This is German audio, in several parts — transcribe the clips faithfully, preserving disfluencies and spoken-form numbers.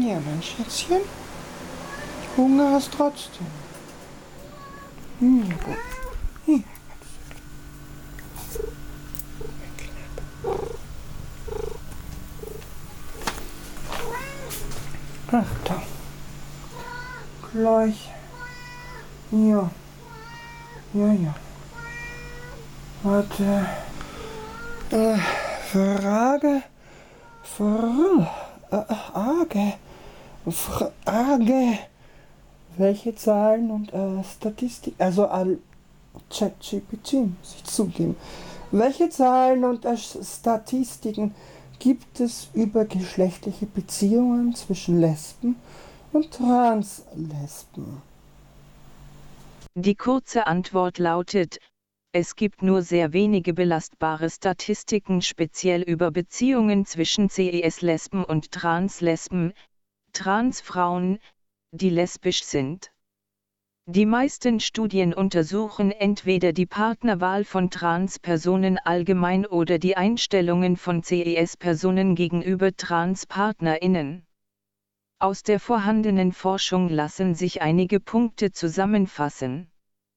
Ja, mein Schätzchen. Hunger hast trotzdem. Hm, gut. Hm. Ach, da. Gleich. Ja. Ja, ja. Warte. Äh, Frage. Frage. Frage. Frage. Welche Zahlen und äh, Statistik, also all ChatGPT, muss ich zugeben. Welche Zahlen und äh, Statistiken gibt es über geschlechtliche Beziehungen zwischen Lesben und Translesben? Die kurze Antwort lautet: Es gibt nur sehr wenige belastbare Statistiken speziell über Beziehungen zwischen Cis-Lesben und Translesben, Transfrauen, die lesbisch sind. Die meisten Studien untersuchen entweder die Partnerwahl von Transpersonen allgemein oder die Einstellungen von Cis-Personen gegenüber TranspartnerInnen. Aus der vorhandenen Forschung lassen sich einige Punkte zusammenfassen.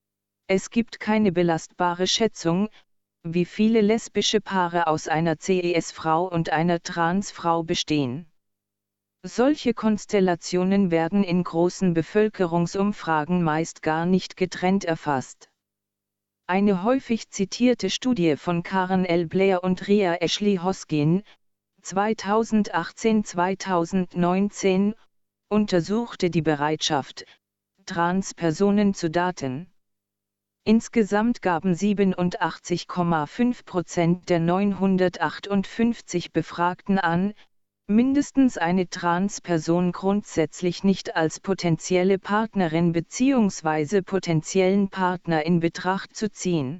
Es gibt keine belastbare Schätzung, wie viele lesbische Paare aus einer Cis-Frau und einer Transfrau bestehen. Solche Konstellationen werden in großen Bevölkerungsumfragen meist gar nicht getrennt erfasst. Eine häufig zitierte Studie von Karen L. Blair und Ria Ashley Hoskin, zweitausendachtzehn bis zweitausendneunzehn, untersuchte die Bereitschaft, Transpersonen zu daten. Insgesamt gaben siebenundachtzig Komma fünf Prozent der neunhundertachtundfünfzig Befragten an, mindestens eine Transperson grundsätzlich nicht als potenzielle Partnerin bzw. potenziellen Partner in Betracht zu ziehen.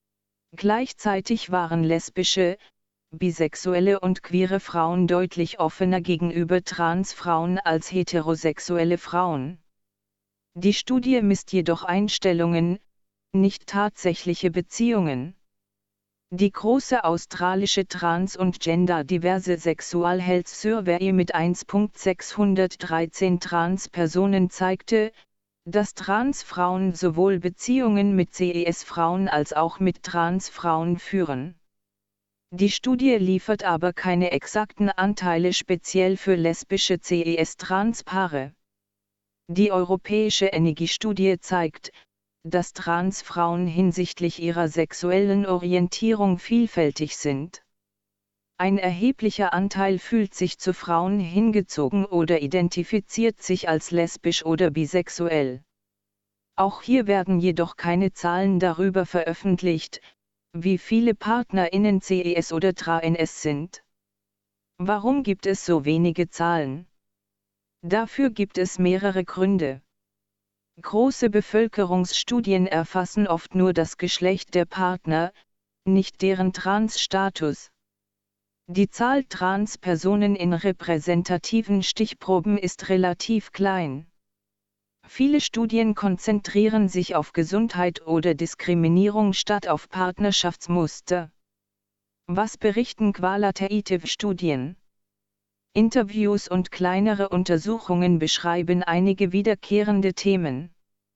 Gleichzeitig waren lesbische, bisexuelle und queere Frauen deutlich offener gegenüber Transfrauen als heterosexuelle Frauen. Die Studie misst jedoch Einstellungen, nicht tatsächliche Beziehungen. Die große australische Trans- und genderdiverse Sexual Health Survey mit eins Komma sechshundertdreizehn Transpersonen zeigte, dass Transfrauen sowohl Beziehungen mit Cis-Frauen als auch mit Transfrauen führen. Die Studie liefert aber keine exakten Anteile speziell für lesbische Cis-Transpaare. Die europäische Energie-Studie zeigt, dass Transfrauen hinsichtlich ihrer sexuellen Orientierung vielfältig sind. Ein erheblicher Anteil fühlt sich zu Frauen hingezogen oder identifiziert sich als lesbisch oder bisexuell. Auch hier werden jedoch keine Zahlen darüber veröffentlicht, wie viele PartnerInnen Cis oder Trans sind. Warum gibt es so wenige Zahlen? Dafür gibt es mehrere Gründe. Große Bevölkerungsstudien erfassen oft nur das Geschlecht der Partner, nicht deren Trans-Status. Die Zahl Transpersonen in repräsentativen Stichproben ist relativ klein. Viele Studien konzentrieren sich auf Gesundheit oder Diskriminierung statt auf Partnerschaftsmuster. Was berichten qualitative Studien? Interviews und kleinere Untersuchungen beschreiben einige wiederkehrende Themen.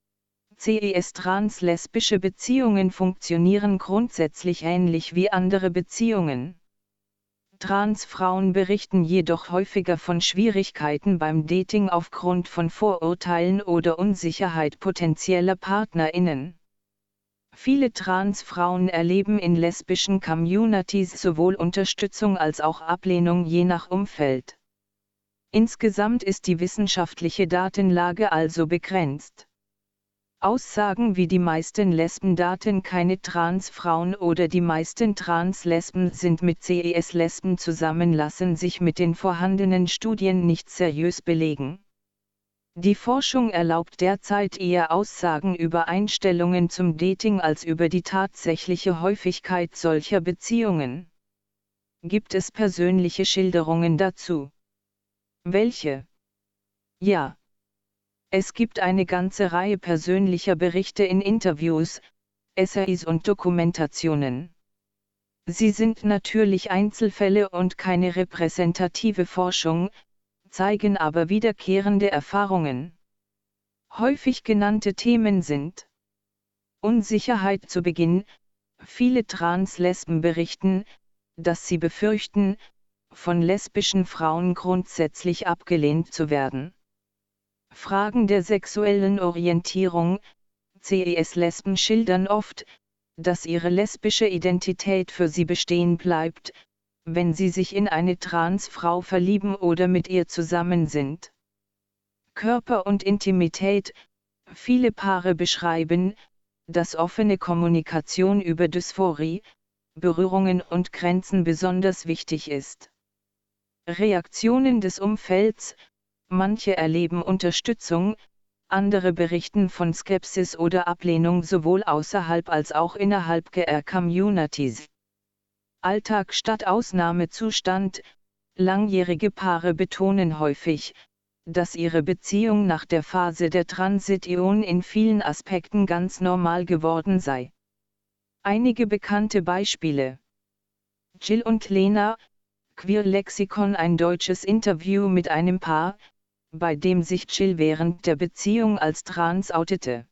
Cis-Trans-lesbische Beziehungen funktionieren grundsätzlich ähnlich wie andere Beziehungen. Transfrauen berichten jedoch häufiger von Schwierigkeiten beim Dating aufgrund von Vorurteilen oder Unsicherheit potenzieller PartnerInnen. Viele Transfrauen erleben in lesbischen Communities sowohl Unterstützung als auch Ablehnung je nach Umfeld. Insgesamt ist die wissenschaftliche Datenlage also begrenzt. Aussagen wie die meisten Lesben daten keine Transfrauen oder die meisten Translesben sind mit Cis-Lesben zusammen lassen sich mit den vorhandenen Studien nicht seriös belegen. Die Forschung erlaubt derzeit eher Aussagen über Einstellungen zum Dating als über die tatsächliche Häufigkeit solcher Beziehungen. Gibt es persönliche Schilderungen dazu? Welche? Ja. Es gibt eine ganze Reihe persönlicher Berichte in Interviews, Essays und Dokumentationen. Sie sind natürlich Einzelfälle und keine repräsentative Forschung, zeigen aber wiederkehrende Erfahrungen. Häufig genannte Themen sind Unsicherheit zu Beginn. Viele Trans-Lesben berichten, dass sie befürchten, von lesbischen Frauen grundsätzlich abgelehnt zu werden. Fragen der sexuellen Orientierung. C E S-Lesben schildern oft, dass ihre lesbische Identität für sie bestehen bleibt, wenn sie sich in eine Transfrau verlieben oder mit ihr zusammen sind. Körper und Intimität. Viele Paare beschreiben, dass offene Kommunikation über Dysphorie, Berührungen und Grenzen besonders wichtig ist. Reaktionen des Umfelds. Manche erleben Unterstützung, andere berichten von Skepsis oder Ablehnung sowohl außerhalb als auch innerhalb der Communities. Alltag statt Ausnahmezustand. Langjährige Paare betonen häufig, dass ihre Beziehung nach der Phase der Transition in vielen Aspekten ganz normal geworden sei. Einige bekannte Beispiele: Jill und Lena, Queer Lexikon, ein deutsches Interview mit einem Paar, bei dem sich Jill während der Beziehung als trans outete.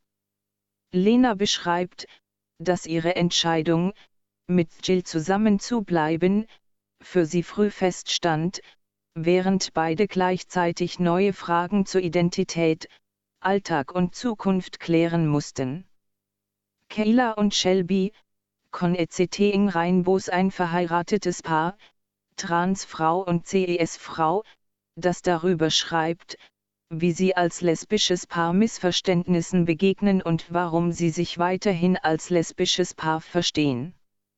Lena beschreibt, dass ihre Entscheidung, mit Jill zusammenzubleiben, für sie früh feststand, während beide gleichzeitig neue Fragen zur Identität, Alltag und Zukunft klären mussten. Kayla und Shelby, Con E C T in Rainbows, ein verheiratetes Paar, Transfrau und C E S-Frau, das darüber schreibt, wie sie als lesbisches Paar Missverständnissen begegnen und warum sie sich weiterhin als lesbisches Paar verstehen.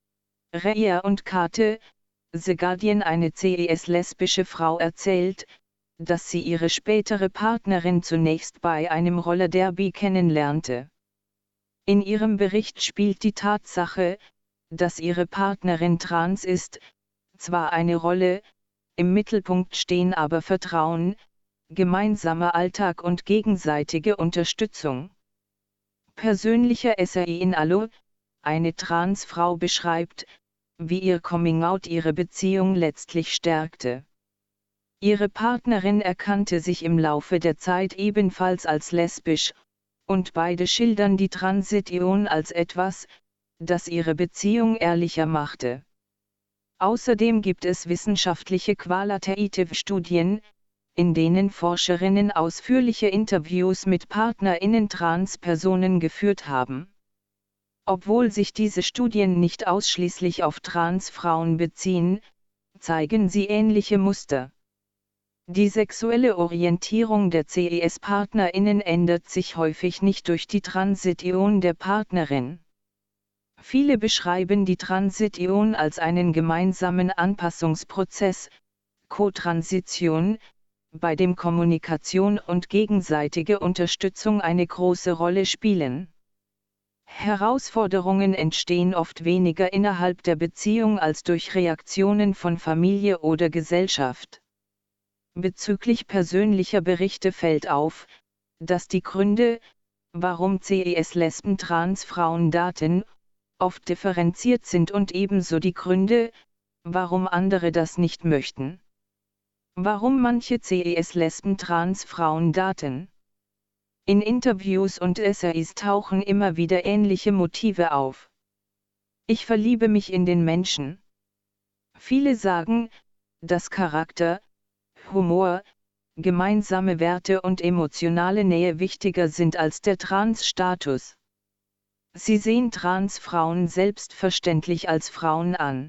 Rhea und Kate, The Guardian, eine C E S-lesbische Frau erzählt, dass sie ihre spätere Partnerin zunächst bei einem Rollerderby kennenlernte. In ihrem Bericht spielt die Tatsache, dass ihre Partnerin trans ist, zwar eine Rolle, im Mittelpunkt stehen aber Vertrauen, gemeinsamer Alltag und gegenseitige Unterstützung. Persönlicher Essay in Allo, eine Transfrau beschreibt, wie ihr Coming-out ihre Beziehung letztlich stärkte. Ihre Partnerin erkannte sich im Laufe der Zeit ebenfalls als lesbisch, und beide schildern die Transition als etwas, das ihre Beziehung ehrlicher machte. Außerdem gibt es wissenschaftliche Qualitative-Studien, in denen Forscherinnen ausführliche Interviews mit PartnerInnen Transpersonen geführt haben. Obwohl sich diese Studien nicht ausschließlich auf Transfrauen beziehen, zeigen sie ähnliche Muster. Die sexuelle Orientierung der C E S-PartnerInnen ändert sich häufig nicht durch die Transition der Partnerin. Viele beschreiben die Transition als einen gemeinsamen Anpassungsprozess, Co-Transition, bei dem Kommunikation und gegenseitige Unterstützung eine große Rolle spielen. Herausforderungen entstehen oft weniger innerhalb der Beziehung als durch Reaktionen von Familie oder Gesellschaft. Bezüglich persönlicher Berichte fällt auf, dass die Gründe, warum C E S-Lesben Transfrauen daten, oft differenziert sind und ebenso die Gründe, warum andere das nicht möchten. Warum manche C E S-Lesben Transfrauen daten. In Interviews und Essays tauchen immer wieder ähnliche Motive auf. Ich verliebe mich in den Menschen. Viele sagen, dass Charakter, Humor, gemeinsame Werte und emotionale Nähe wichtiger sind als der Trans-Status. Sie sehen Transfrauen selbstverständlich als Frauen an.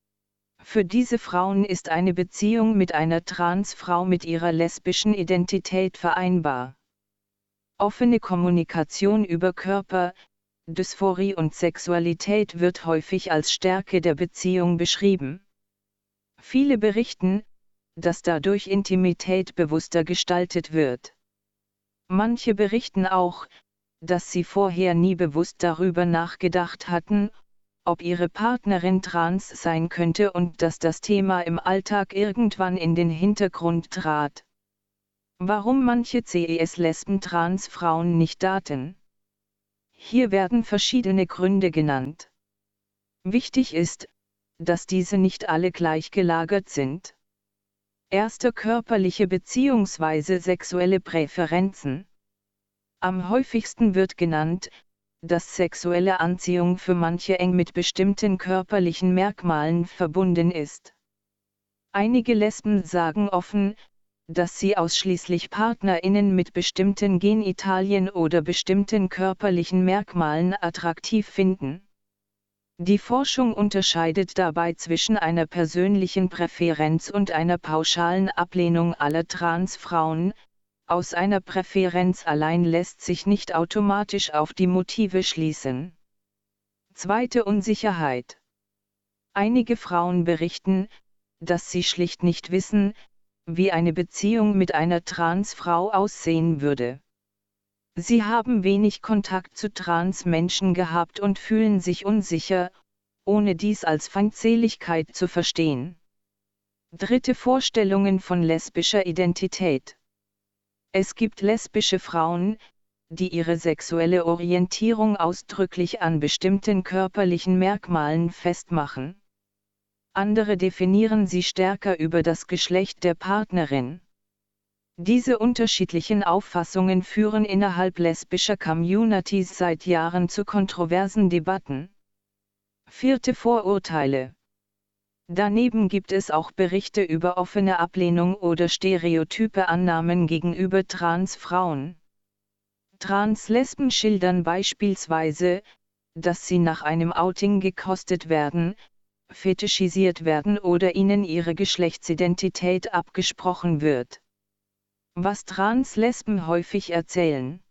Für diese Frauen ist eine Beziehung mit einer Transfrau mit ihrer lesbischen Identität vereinbar. Offene Kommunikation über Körper, Dysphorie und Sexualität wird häufig als Stärke der Beziehung beschrieben. Viele berichten, dass dadurch Intimität bewusster gestaltet wird. Manche berichten auch, dass sie vorher nie bewusst darüber nachgedacht hatten, ob ihre Partnerin trans sein könnte und dass das Thema im Alltag irgendwann in den Hintergrund trat. Warum manche C E S-Lesben Transfrauen nicht daten? Hier werden verschiedene Gründe genannt. Wichtig ist, dass diese nicht alle gleich gelagert sind. Erste körperliche bzw. sexuelle Präferenzen. Am häufigsten wird genannt, dass sexuelle Anziehung für manche eng mit bestimmten körperlichen Merkmalen verbunden ist. Einige Lesben sagen offen, dass sie ausschließlich PartnerInnen mit bestimmten Genitalien oder bestimmten körperlichen Merkmalen attraktiv finden. Die Forschung unterscheidet dabei zwischen einer persönlichen Präferenz und einer pauschalen Ablehnung aller Transfrauen. Aus einer Präferenz allein lässt sich nicht automatisch auf die Motive schließen. Zweite Unsicherheit. Einige Frauen berichten, dass sie schlicht nicht wissen, wie eine Beziehung mit einer Transfrau aussehen würde. Sie haben wenig Kontakt zu Transmenschen gehabt und fühlen sich unsicher, ohne dies als Feindseligkeit zu verstehen. Dritte Vorstellungen von lesbischer Identität. Es gibt lesbische Frauen, die ihre sexuelle Orientierung ausdrücklich an bestimmten körperlichen Merkmalen festmachen. Andere definieren sie stärker über das Geschlecht der Partnerin. Diese unterschiedlichen Auffassungen führen innerhalb lesbischer Communities seit Jahren zu kontroversen Debatten. Vierte Vorurteile. Daneben gibt es auch Berichte über offene Ablehnung oder stereotype Annahmen gegenüber Transfrauen. Translesben schildern beispielsweise, dass sie nach einem Outing gekostet werden, fetischisiert werden oder ihnen ihre Geschlechtsidentität abgesprochen wird. Was Translesben häufig erzählen.